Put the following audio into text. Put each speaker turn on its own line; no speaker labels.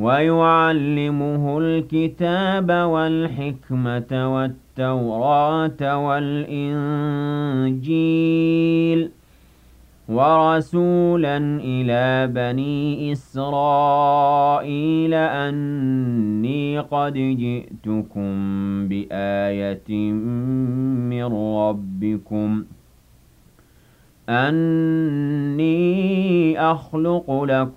وَيُعَلِّمُهُ الْكِتَابَ وَالْحِكْمَةَ وَالتَّوْرَاةَ وَالْإِنجِيلَ وَرَسُولًا إِلَىٰ بَنِي إِسْرَائِيلَ أَنِّي قَدْ جِئْتُكُم بِآيَةٍ مِّن رَّبِّكُمْ أَنِّي أَخْلُقُ لَكُم